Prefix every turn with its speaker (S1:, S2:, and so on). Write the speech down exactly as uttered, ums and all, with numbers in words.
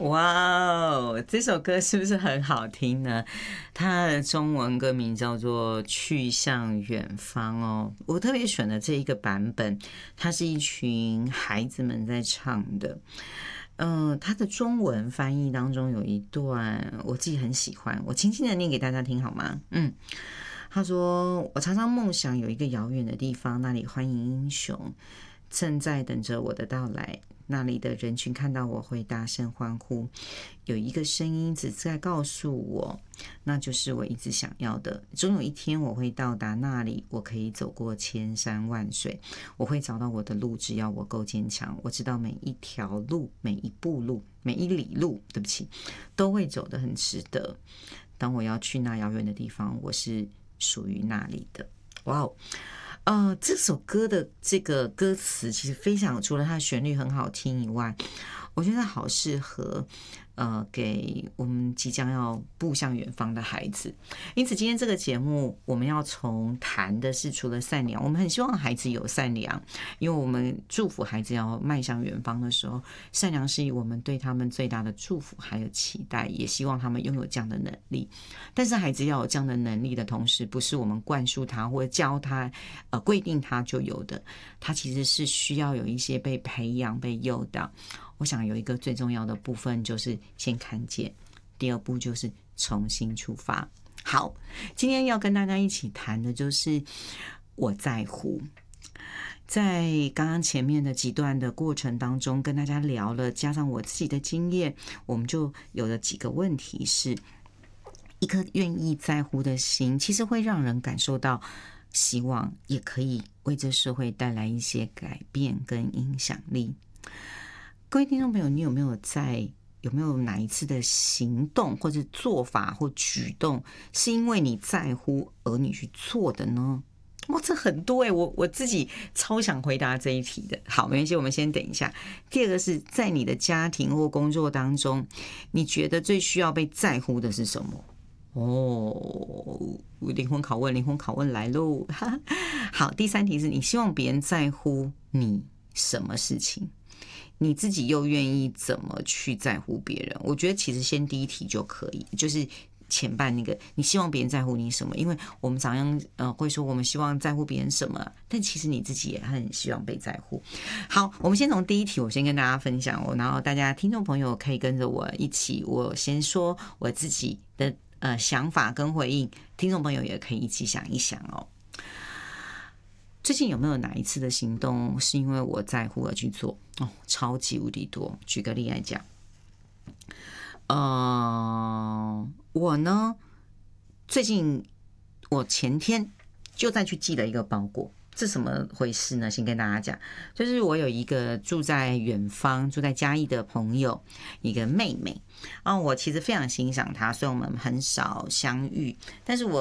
S1: 哇哦，这首歌是不是很好听呢？它的中文歌名叫做《去向远方》哦。我特别选的这一个版本，它是一群孩子们在唱的。嗯、呃，它的中文翻译当中有一段我自己很喜欢，我轻轻的念给大家听好吗？嗯。他说：“我常常梦想有一个遥远的地方，那里欢迎英雄，正在等着我的到来。那里的人群看到我会大声欢呼，有一个声音只在告诉我，那就是我一直想要的。总有一天我会到达那里，我可以走过千山万水，我会找到我的路，只要我够坚强。我知道每一条路、每一步路、每一里路，对不起，都会走得很值得。当我要去那遥远的地方，我是属于那里的。”哇哦！呃，这首歌的这个歌词其实非常，除了它的旋律很好听以外，我觉得好适合呃给我们即将要步向远方的孩子。因此，今天这个节目我们要从谈的是除了善良，我们很希望孩子有善良，因为我们祝福孩子要迈向远方的时候，善良是我们对他们最大的祝福还有期待，也希望他们拥有这样的能力。但是孩子要有这样的能力的同时，不是我们灌输他或者教他呃规定他就有的，他其实是需要有一些被培养被诱导。我想有一个最重要的部分就是先看见，第二步就是重新出发。好，今天要跟大家一起谈的就是我在乎。在刚刚前面的几段的过程当中跟大家聊了，加上我自己的经验，我们就有了几个问题，是一颗愿意在乎的心其实会让人感受到希望，也可以为这社会带来一些改变跟影响力。各位听众朋友，你有没有在有没有哪一次的行动或者做法或举动是因为你在乎而你去做的呢？哇，这很多哎、欸，我我自己超想回答这一题的。好，没关系，我们先等一下。第二个是在你的家庭或工作当中，你觉得最需要被在乎的是什么？哦，灵魂拷问，灵魂拷问来喽！好，第三题是你希望别人在乎你什么事情？你自己又愿意怎么去在乎别人？我觉得其实先第一题就可以，就是前半那个，你希望别人在乎你什么？因为我们常常呃会说我们希望在乎别人什么，但其实你自己也很希望被在乎。好，我们先从第一题，我先跟大家分享哦，然后大家听众朋友可以跟着我一起，我先说我自己的呃想法跟回应，听众朋友也可以一起想一想哦。最近有没有哪一次的行动是因为我在乎而去做？哦，超级无敌多。举个例来讲，呃，我呢，最近我前天就再去寄了一个包裹。这什么回事呢？先跟大家讲，就是我有一个住在远方、住在嘉义的朋友，一个妹妹啊，我其实非常欣赏她，虽然我们很少相遇，但是我